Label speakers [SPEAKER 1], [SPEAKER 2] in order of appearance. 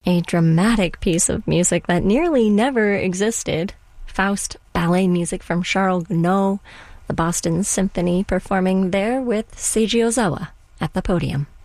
[SPEAKER 1] a dramatic piece of music that nearly never existed. Faust, ballet music from Charles Gounod, the Boston Symphony performing there with Seiji Ozawa at the podium.